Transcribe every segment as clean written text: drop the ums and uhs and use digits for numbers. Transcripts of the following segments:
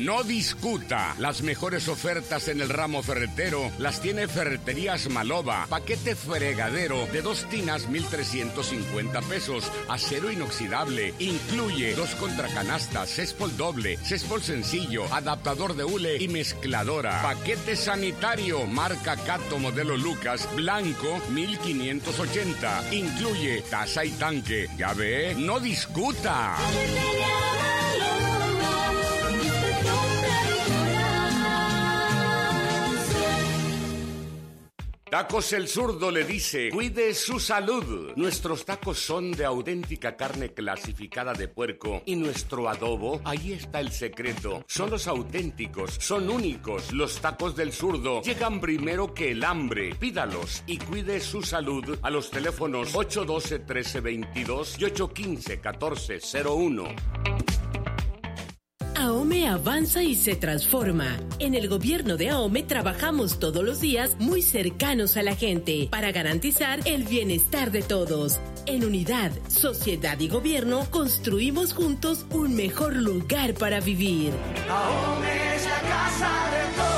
no discuta. Las mejores ofertas en el ramo ferretero las tiene Ferreterías Maloba. Paquete fregadero de 2 tinas, 1,350 pesos. Acero inoxidable. Incluye 2 contracanastas, céspol doble, céspol sencillo, adaptador de hule y mezcladora. Paquete sanitario, marca Cato, modelo Lucas, blanco, 1,580. Incluye taza y tanque. Ya ve, no discuta. Tacos El Zurdo le dice, cuide su salud. Nuestros tacos son de auténtica carne clasificada de puerco y nuestro adobo, ahí está el secreto. Son los auténticos, son únicos. Los tacos del Zurdo llegan primero que el hambre. Pídalos y cuide su salud a los teléfonos 812-1322 y 815-1401. AOME avanza y se transforma. En el gobierno de AOME trabajamos todos los días muy cercanos a la gente para garantizar el bienestar de todos. En unidad, sociedad y gobierno construimos juntos un mejor lugar para vivir. AOME es la casa de todos.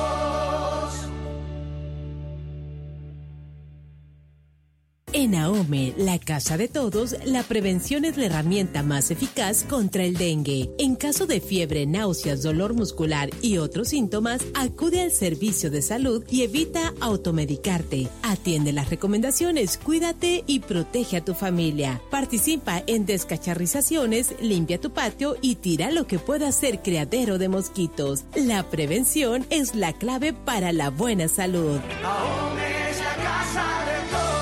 En AOME, la casa de todos, la prevención es la herramienta más eficaz contra el dengue. En caso de fiebre, náuseas, dolor muscular y otros síntomas, acude al servicio de salud y evita automedicarte. Atiende las recomendaciones, cuídate y protege a tu familia. Participa en descacharrizaciones, limpia tu patio y tira lo que pueda ser criadero de mosquitos. La prevención es la clave para la buena salud. AOME es la casa de todos.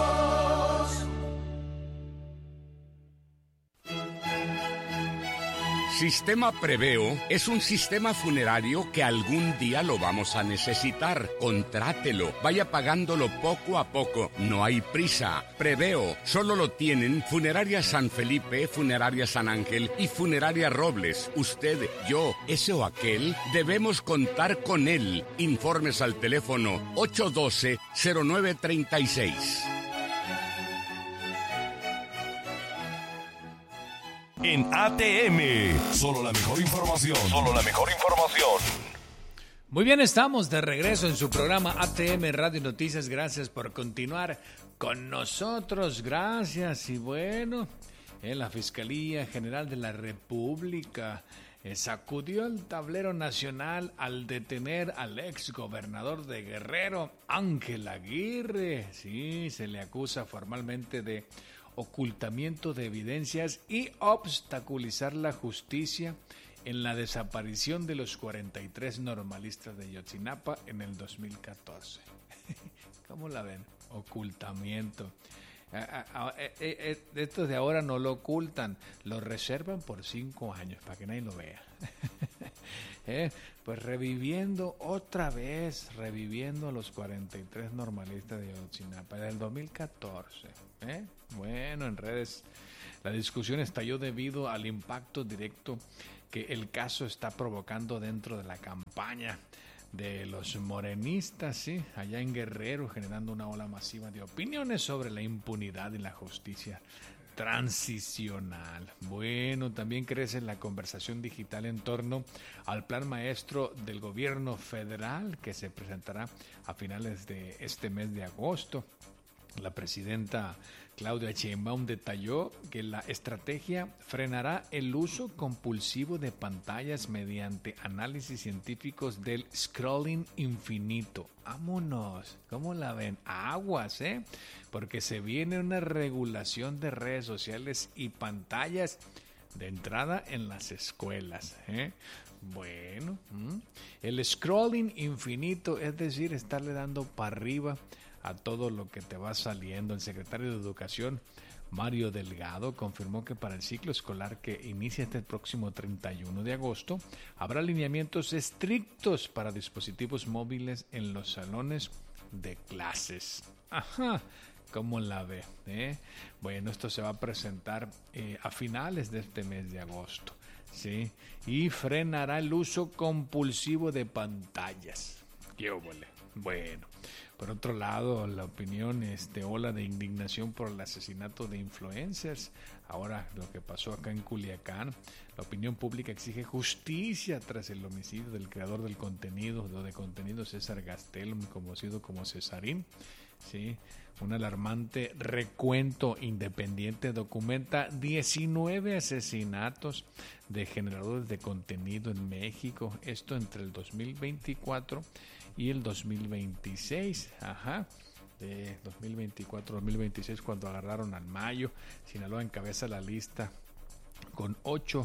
Sistema Preveo es un sistema funerario que algún día lo vamos a necesitar. Contrátelo, vaya pagándolo poco a poco. No hay prisa. Preveo solo lo tienen Funeraria San Felipe, Funeraria San Ángel y Funeraria Robles. Usted, yo, ese o aquel, debemos contar con él. Informes al teléfono 812-0936. En ATM, solo la mejor información. Muy bien, estamos de regreso en su programa ATM Radio Noticias. Gracias por continuar con nosotros. Gracias. Y bueno, la Fiscalía General de la República sacudió el tablero nacional al detener al ex gobernador de Guerrero, Ángel Aguirre. Sí, se le acusa formalmente de ocultamiento de evidencias y obstaculizar la justicia en la desaparición de los 43 normalistas de Ayotzinapa en el 2014. ¿Cómo la ven? Ocultamiento. Estos de ahora no lo ocultan, lo reservan por 5 años para que nadie lo vea. Pues reviviendo a los 43 normalistas de Ayotzinapa del 2014. Bueno, en redes la discusión estalló debido al impacto directo que el caso está provocando dentro de la campaña de los morenistas, sí, allá en Guerrero, generando una ola masiva de opiniones sobre la impunidad y la justicia transicional. Bueno, también crece la conversación digital en torno al plan maestro del gobierno federal que se presentará a finales de este mes de agosto. La presidenta Claudia Sheinbaum detalló que la estrategia frenará el uso compulsivo de pantallas mediante análisis científicos del scrolling infinito. ¡Vámonos! ¿Cómo la ven? Aguas, porque se viene una regulación de redes sociales y pantallas de entrada en las escuelas. Bueno, el scrolling infinito, es decir, estarle dando para arriba a todo lo que te va saliendo. El secretario de Educación, Mario Delgado, confirmó que para el ciclo escolar que inicia este próximo 31 de agosto, habrá lineamientos estrictos para dispositivos móviles en los salones de clases. Ajá, ¿cómo la ve? Bueno, esto se va a presentar a finales de este mes de agosto, ¿sí? Y frenará el uso compulsivo de pantallas. ¡Qué óvole! Bueno, por otro lado, la opinión, ola de indignación por el asesinato de influencers. Ahora, lo que pasó acá en Culiacán, la opinión pública exige justicia tras el homicidio del creador del contenido, de contenido César Gastelum, conocido como Cesarín. Sí, un alarmante recuento independiente documenta 19 asesinatos de generadores de contenido en México, esto entre el 2024 y el 2026, de 2024-2026, cuando agarraron al Mayo. Sinaloa encabeza la lista con 8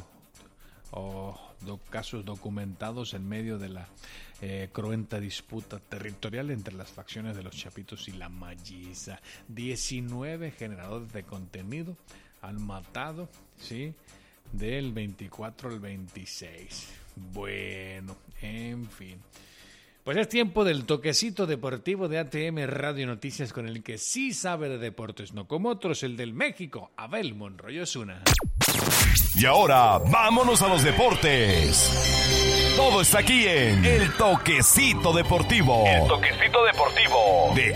casos documentados en medio de la cruenta disputa territorial entre las facciones de los Chapitos y la Malliza. 19 generadores de contenido han matado, ¿sí?, del 24 al 26. Bueno, en fin. Pues es tiempo del toquecito deportivo de ATM Radio Noticias, con el que sí sabe de deportes, no como otros, el del México, Abel Monroy Osuna. Y ahora, vámonos a los deportes. Todo está aquí en El Toquecito Deportivo. El Toquecito Deportivo de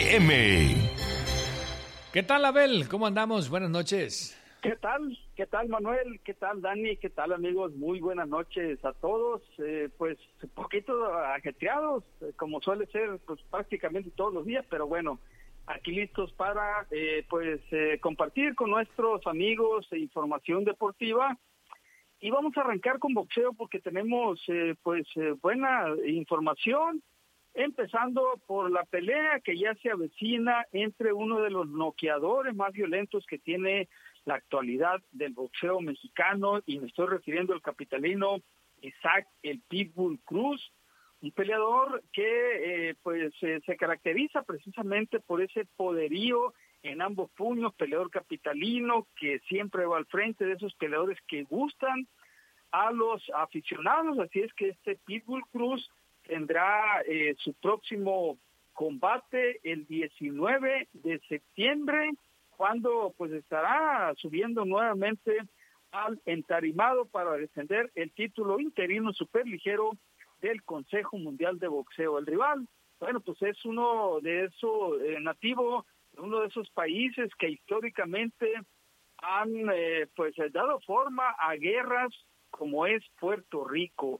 ATM. ¿Qué tal, Abel? ¿Cómo andamos? Buenas noches. ¿Qué tal? ¿Qué tal, Manuel? ¿Qué tal, Dani? ¿Qué tal, amigos? Muy buenas noches a todos. Pues un poquito ajetreados, como suele ser pues prácticamente todos los días, pero bueno, aquí listos para compartir con nuestros amigos información deportiva. Y vamos a arrancar con boxeo porque tenemos buena información, empezando por la pelea que ya se avecina entre uno de los noqueadores más violentos que tiene la actualidad del boxeo mexicano, y me estoy refiriendo al capitalino Isaac el Pitbull Cruz, un peleador que se caracteriza precisamente por ese poderío en ambos puños, peleador capitalino que siempre va al frente, de esos peleadores que gustan a los aficionados. Así es que este Pitbull Cruz tendrá su próximo combate el 19 de septiembre, cuando pues estará subiendo nuevamente al entarimado para defender el título interino superligero del Consejo Mundial de Boxeo. El rival, bueno, pues es uno de esos nativo de uno de esos países que históricamente han dado forma a guerras, como es Puerto Rico,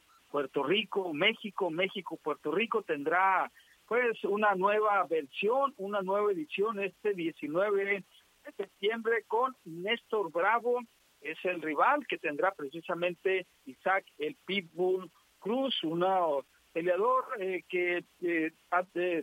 México, Puerto Rico tendrá pues una nueva versión, una nueva edición este 19 de septiembre con Néstor Bravo, es el rival que tendrá precisamente Isaac el Pitbull Cruz, un peleador que hace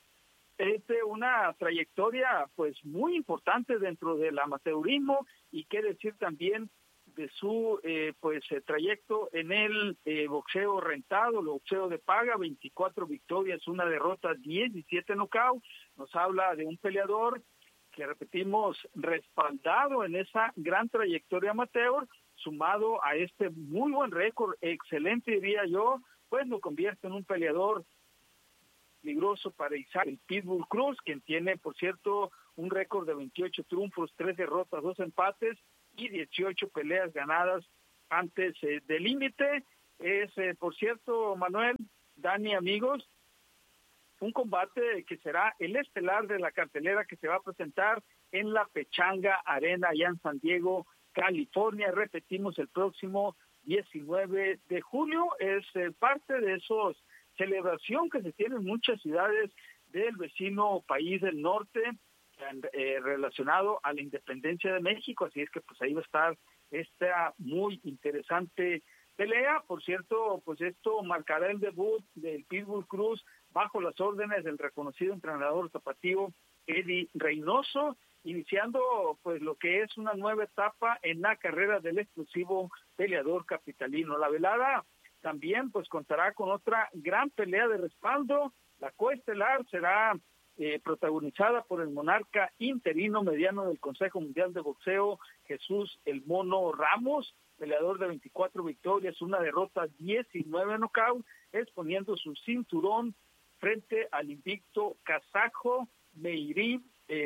una trayectoria pues muy importante dentro del amateurismo, y qué decir también de su trayecto en el boxeo rentado, el boxeo de paga, 24 victorias, una derrota, 17 knockouts. Nos habla de un peleador que, repetimos, respaldado en esa gran trayectoria amateur, sumado a este muy buen récord, excelente diría yo, pues lo convierte en un peleador peligroso para Isaac el Pitbull Cruz, quien tiene, por cierto, un récord de 28 triunfos, 3 derrotas, 2 empates y 18 peleas ganadas antes del límite. Es, por cierto, Manuel, Dani, amigos, un combate que será el estelar de la cartelera que se va a presentar en la Pechanga Arena allá en San Diego, California. Repetimos, el próximo 19 de julio. Es parte de esos celebración que se tiene en muchas ciudades del vecino país del norte relacionado a la independencia de México. Así es que pues ahí va a estar esta muy interesante pelea. Por cierto, pues esto marcará el debut del Pitbull Cruz bajo las órdenes del reconocido entrenador tapatío Eddie Reynoso, iniciando pues lo que es una nueva etapa en la carrera del exclusivo peleador capitalino. La velada también pues contará con otra gran pelea de respaldo. La coestelar será protagonizada por el monarca interino mediano del Consejo Mundial de Boxeo, Jesús el Mono Ramos, peleador de 24 victorias, una derrota, 19 knockouts, exponiendo su cinturón frente al invicto kazajo Meirim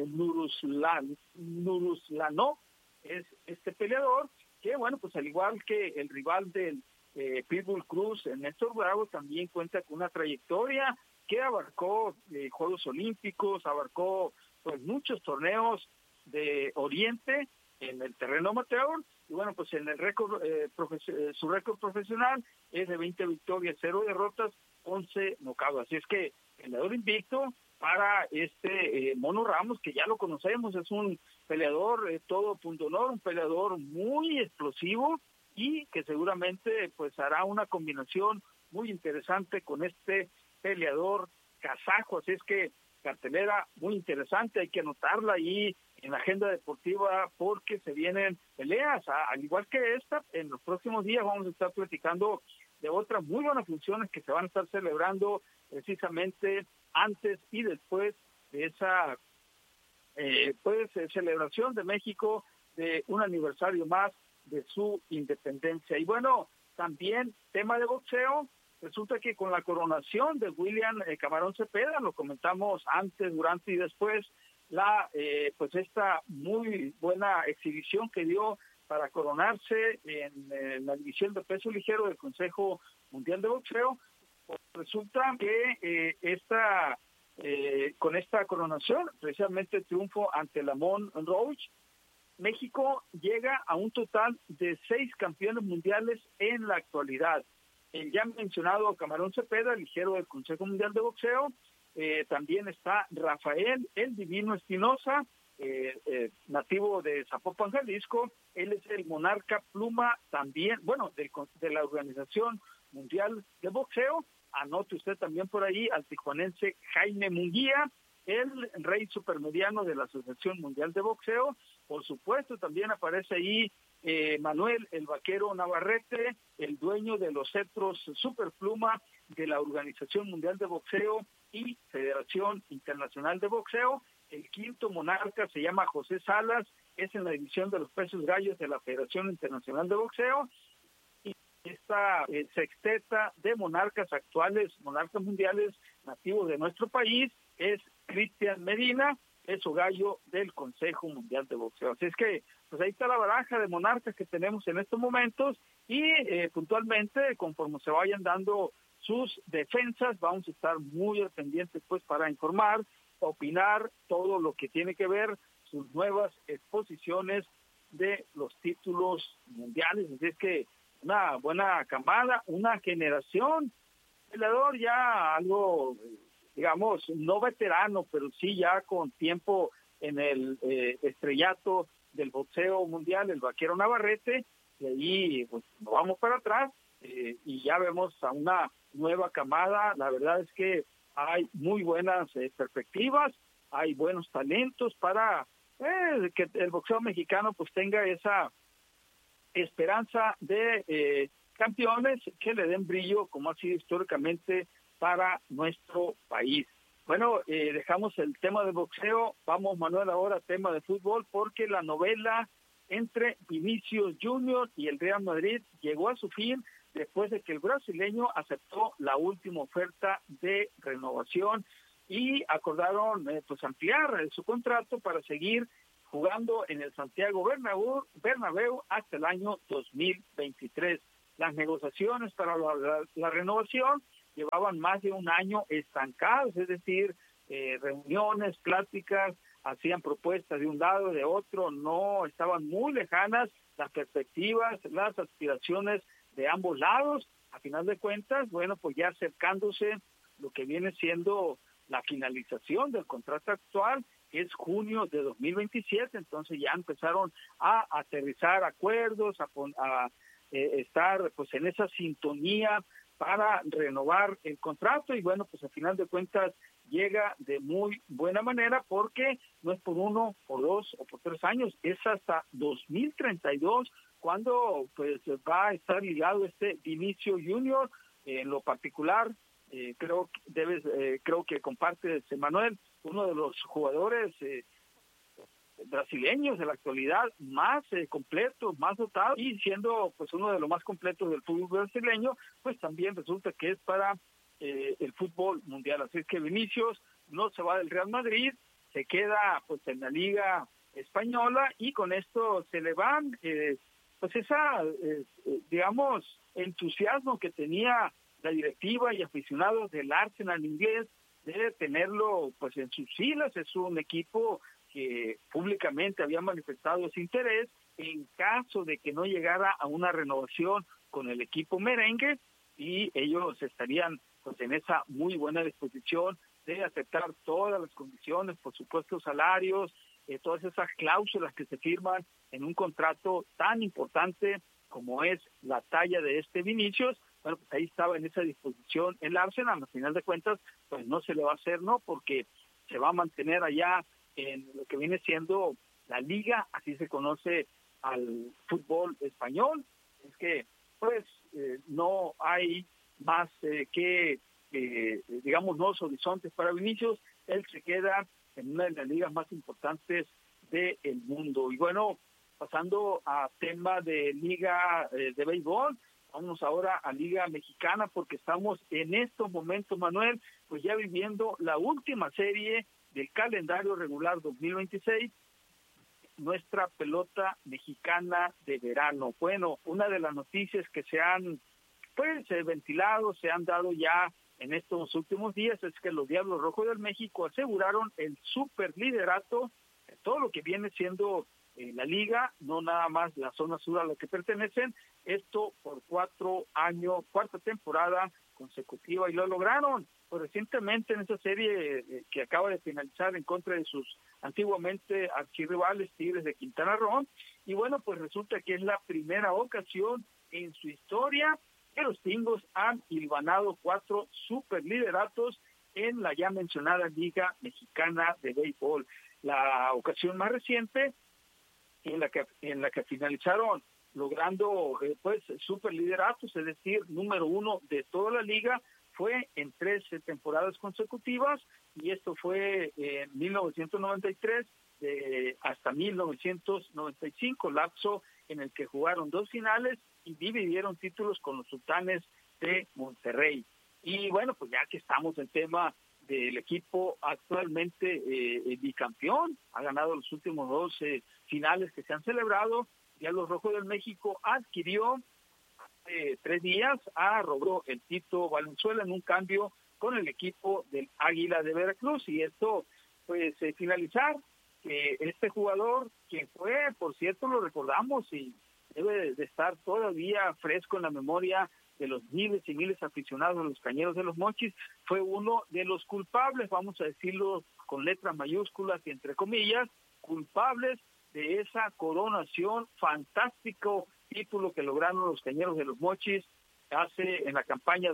Nuruslanov. Es este peleador que, bueno, pues al igual que el rival del Pitbull Cruz, Néstor Bravo, también cuenta con una trayectoria que abarcó Juegos Olímpicos, abarcó pues muchos torneos de Oriente en el terreno amateur, y bueno, pues en el récord, su récord profesional es de 20 victorias, 0 derrotas, 11 knockouts. Así es que peleador invicto para Mono Ramos, que ya lo conocemos, es un peleador todo punto honor, un peleador muy explosivo y que seguramente pues hará una combinación muy interesante con este peleador kazajo. Así es que cartelera muy interesante, hay que anotarla ahí en la agenda deportiva porque se vienen peleas, al igual que esta. En los próximos días vamos a estar platicando de otras muy buenas funciones que se van a estar celebrando precisamente antes y después de esa celebración de México de un aniversario más de su independencia. Y bueno, también tema de boxeo. Resulta que con la coronación de William Camarón Cepeda, lo comentamos antes, durante y después, pues esta muy buena exhibición que dio para coronarse en la división de peso ligero del Consejo Mundial de Boxeo, pues resulta que con esta coronación, precisamente triunfo ante Lamont Roach, México llega a un total de 6 campeones mundiales en la actualidad. El ya mencionado Camarón Cepeda, ligero del Consejo Mundial de Boxeo, también está Rafael El Divino Espinosa, nativo de Zapopan, Jalisco. Él es el monarca pluma también, bueno, de la Organización Mundial de Boxeo. Anote usted también por ahí al tijuanense Jaime Munguía, el rey supermediano de la Asociación Mundial de Boxeo. Por supuesto, también aparece ahí Manuel el Vaquero Navarrete, el dueño de los cetros superpluma de la Organización Mundial de Boxeo y Federación Internacional de Boxeo. El quinto monarca se llama José Salas, es en la división de los pesos gallos de la Federación Internacional de Boxeo. Y esta sexteta de monarcas actuales, monarcas mundiales nativos de nuestro país, es Cristian Medina, peso gallo del Consejo Mundial de Boxeo. Así es que pues ahí está la baraja de monarcas que tenemos en estos momentos y puntualmente, conforme se vayan dando sus defensas, vamos a estar muy al pendiente pues para informar, opinar todo lo que tiene que ver sus nuevas exposiciones de los títulos mundiales. Así es que una buena camada, una generación, peleador ya algo, digamos, no veterano, pero sí ya con tiempo en el estrellato del boxeo mundial, el Vaquero Navarrete, y ahí pues nos vamos para atrás y ya vemos a una nueva camada. La verdad es que hay muy buenas perspectivas, hay buenos talentos para que el boxeo mexicano pues tenga esa esperanza de campeones que le den brillo, como ha sido históricamente para nuestro país. Bueno, dejamos el tema de boxeo, vamos, Manuel, ahora al tema de fútbol, porque la novela entre Vinicius Junior y el Real Madrid llegó a su fin después de que el brasileño aceptó la última oferta de renovación y acordaron pues ampliar su contrato para seguir jugando en el Santiago Bernabéu hasta el año 2023. Las negociaciones para la renovación llevaban más de un año estancados, es decir, reuniones, pláticas, hacían propuestas de un lado, de otro, no estaban muy lejanas las perspectivas, las aspiraciones de ambos lados. A final de cuentas, bueno, pues ya acercándose lo que viene siendo la finalización del contrato actual, que es junio de 2027, entonces ya empezaron a aterrizar acuerdos, a estar pues en esa sintonía para renovar el contrato y bueno, pues a final de cuentas llega de muy buena manera porque no es por 1, por 2 o por 3 años, es hasta 2032 cuando pues va a estar ligado Vinicius Junior. En lo particular creo que comparte Manuel, uno de los jugadores brasileños de la actualidad más completos, más dotados, y siendo pues uno de los más completos del fútbol brasileño, pues también resulta que es para el fútbol mundial. Así es que Vinicius no se va del Real Madrid, se queda pues en la Liga Española y con esto se le van pues esa digamos entusiasmo que tenía la directiva y aficionados del Arsenal inglés debe tenerlo pues en sus filas. Es un equipo que públicamente había manifestado ese interés en caso de que no llegara a una renovación con el equipo merengue, y ellos estarían pues en esa muy buena disposición de aceptar todas las condiciones, por supuesto salarios, todas esas cláusulas que se firman en un contrato tan importante como es la talla de este Vinicius. Bueno, pues ahí estaba en esa disposición el Arsenal. Al final de cuentas, pues no se le va a hacer, ¿no? Porque se va a mantener allá en lo que viene siendo la liga, así se conoce al fútbol español. Es que, pues, no hay más digamos, nuevos horizontes para Vinicius. Él se queda en una de las ligas más importantes del mundo. Y bueno, pasando a tema de liga de béisbol, vamos ahora a Liga Mexicana, porque estamos en estos momentos, Manuel, pues ya viviendo la última serie del calendario regular 2026, nuestra pelota mexicana de verano. Bueno, una de las noticias que se han pues ventilado, se han dado ya en estos últimos días, es que los Diablos Rojos del México aseguraron el superliderato de todo lo que viene siendo la liga, no nada más la zona sur a la que pertenecen, esto por 4 años, cuarta temporada consecutiva, y lo lograron. Pues recientemente en esa serie que acaba de finalizar en contra de sus antiguamente archirrivales Tigres de Quintana Roo, y bueno, pues resulta que es la primera ocasión en su historia que los Tingos han hilvanado 4 superlideratos en la ya mencionada Liga Mexicana de Béisbol. La ocasión más reciente en la que finalizaron logrando pues superlideratos, es decir, número 1 de toda la liga, fue en 13 temporadas consecutivas, y esto fue en 1993 hasta 1995, lapso en el que jugaron 2 finales y dividieron títulos con los Sultanes de Monterrey. Y bueno, pues ya que estamos en tema del equipo actualmente bicampeón, ha ganado los últimos 2 finales que se han celebrado, ya los Rojos del México adquirió hace 3 días a Roberto el Tito Valenzuela en un cambio con el equipo del Águila de Veracruz, y esto pues finalizar que este jugador, que fue, por cierto, lo recordamos y debe de estar todavía fresco en la memoria de los miles y miles aficionados de los Cañeros de los Mochis, fue uno de los culpables, vamos a decirlo con letras mayúsculas y entre comillas, culpables de esa coronación, fantástico título que lograron los Cañeros de los Mochis en la campaña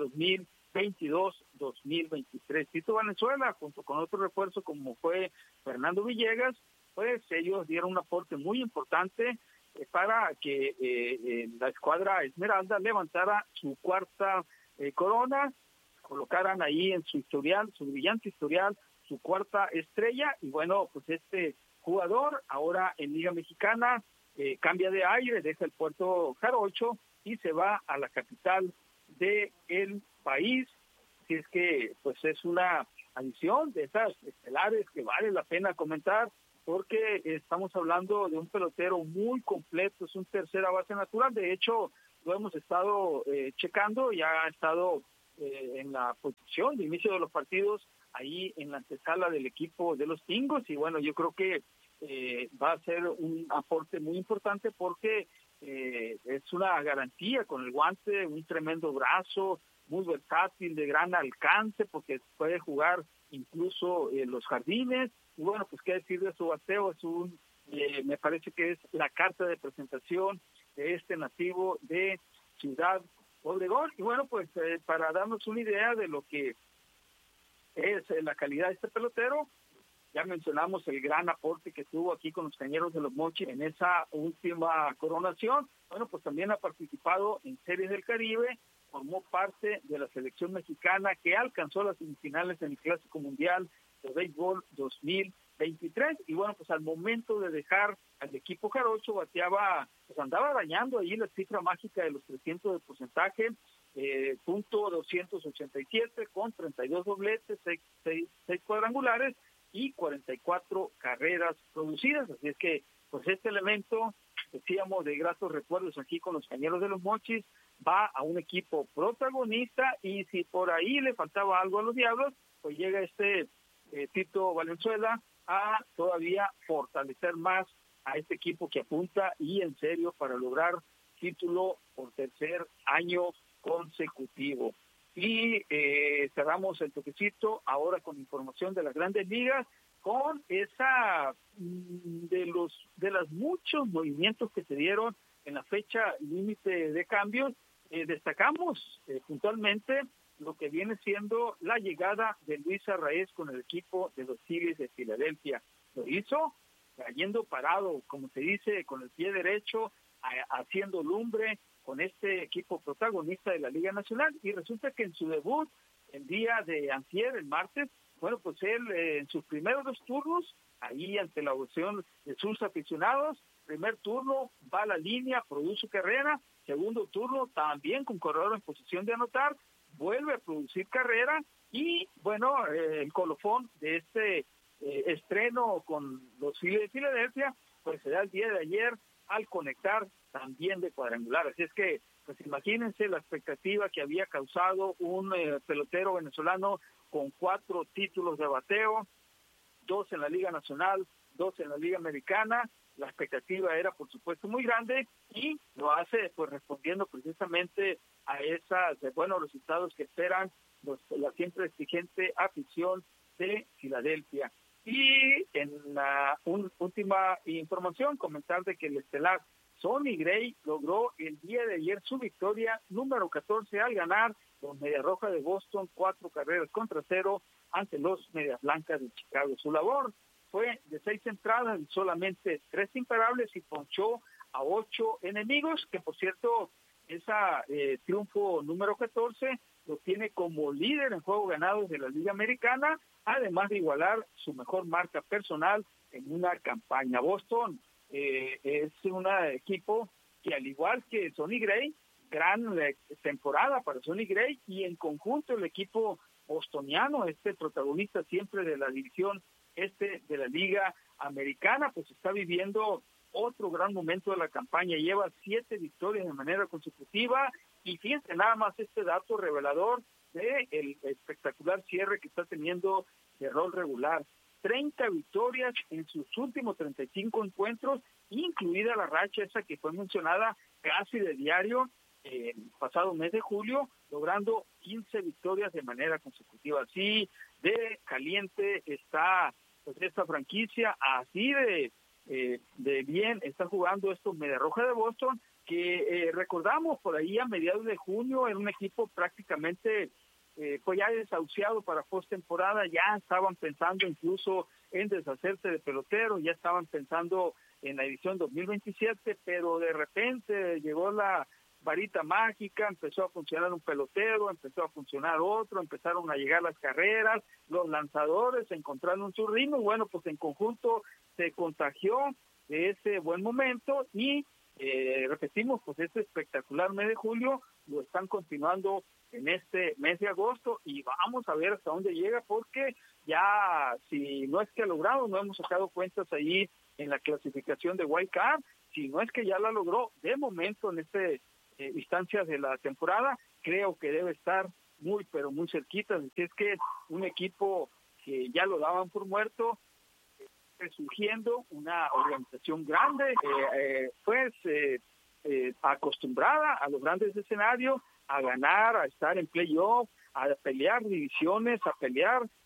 2022-2023. Tito Valenzuela, junto con otro refuerzo como fue Fernando Villegas, pues ellos dieron un aporte muy importante para que la escuadra Esmeralda levantara su 4ª corona, colocaran ahí en su historial, su brillante historial, su 4ª estrella. Y bueno, pues este jugador ahora en Liga Mexicana cambia de aire, deja el Puerto Jarocho y se va a la capital del país. Así es que pues es una adición de esas estelares que vale la pena comentar, porque estamos hablando de un pelotero muy completo, es un tercera base natural. De hecho, lo hemos estado checando, ya ha estado en la posición de inicio de los partidos, ahí en la antesala del equipo de los Tingos, y bueno, yo creo que va a ser un aporte muy importante, porque es una garantía con el guante, un tremendo brazo, muy versátil, de gran alcance, porque puede jugar incluso los jardines. Y bueno, pues qué decir de su bateo, me parece que es la carta de presentación de este nativo de Ciudad Obregón. Y bueno, pues para darnos una idea de lo que es la calidad de este pelotero, ya mencionamos el gran aporte que tuvo aquí con los Cañeros de los Mochis en esa última coronación. Bueno, pues también ha participado en Series del Caribe, formó parte de la selección mexicana que alcanzó las semifinales en el Clásico Mundial de Béisbol 2023, y bueno, pues al momento de dejar al equipo jarocho bateaba, pues andaba arañando ahí la cifra mágica de los 300 de porcentaje, punto 287 con 32 dobletes, 6 cuadrangulares y 44 carreras producidas. Así es que pues este elemento decíamos, de gratos recuerdos aquí con los Cañeros de los Mochis, va a un equipo protagonista, y si por ahí le faltaba algo a los Diablos, pues llega Tito Valenzuela a todavía fortalecer más a este equipo que apunta y en serio para lograr título por tercer año consecutivo. Y cerramos el toquecito ahora con información de las Grandes Ligas, con esa de los muchos movimientos que se dieron en la fecha límite de cambios. Destacamos puntualmente lo que viene siendo la llegada de Luis Arraez con el equipo de los Phillies de Filadelfia. Lo hizo cayendo parado, como se dice, con el pie derecho, haciendo lumbre con este equipo protagonista de la Liga Nacional, y resulta que en su debut, el día de antier, el martes, bueno, pues él en sus primeros 2 turnos, ahí ante la ovación de sus aficionados, primer turno va a la línea, produce carrera, segundo turno también con corredor en posición de anotar, vuelve a producir carrera, y bueno, el colofón de estreno con los Phillies de Filadelfia, pues se da el día de ayer al conectar también de cuadrangular. Así es que, pues imagínense la expectativa que había causado un pelotero venezolano con 4 títulos de bateo, 2 en la Liga Nacional, 2 en la Liga Americana. La expectativa era, por supuesto, muy grande, y lo hace pues respondiendo precisamente a esos buenos resultados que esperan la siempre exigente afición de Filadelfia. Y en la última información, comentar de que el estelar Sonny Gray logró el día de ayer su victoria número 14 al ganar los Medias Rojas de Boston 4-0 ante los Medias Blancas de Chicago. Su labor fue de 6 entradas y solamente 3 imparables, y ponchó a 8 enemigos, que por cierto, triunfo número 14 lo tiene como líder en juegos ganados de la Liga Americana, además de igualar su mejor marca personal en una campaña. Boston es un equipo que, al igual que Sonny Gray, gran temporada para Sonny Gray, y en conjunto el equipo bostoniano, protagonista siempre de la división de la Liga Americana, pues está viviendo otro gran momento de la campaña. Lleva 7 victorias de manera consecutiva, y fíjense nada más este dato revelador de el espectacular cierre que está teniendo de rol regular. 30 victorias en sus últimos 35 encuentros, incluida la racha esa que fue mencionada casi de diario el pasado mes de julio, logrando 15 victorias de manera consecutiva. Así de caliente está pues esta franquicia, así de bien está jugando estos Medias Rojas de Boston, que recordamos por ahí a mediados de junio era un equipo prácticamente pues ya desahuciado para postemporada. Ya estaban pensando incluso en deshacerse de peloteros, ya estaban pensando en la edición 2027, pero de repente llegó la varita mágica, empezó a funcionar un pelotero, empezó a funcionar otro, empezaron a llegar las carreras, los lanzadores encontraron su ritmo, y bueno, pues en conjunto se contagió de ese buen momento, y repetimos, pues este espectacular mes de julio lo están continuando en este mes de agosto, y vamos a ver hasta dónde llega, porque ya, si no es que ha logrado, no hemos sacado cuentas ahí en la clasificación de Wild Card, si no es que ya la logró de momento en instancias de la temporada, creo que debe estar muy, pero muy cerquita. Así es que un equipo que ya lo daban por muerto, resurgiendo, una organización grande, acostumbrada a los grandes escenarios, a ganar, a estar en playoff, a pelear divisiones, a pelear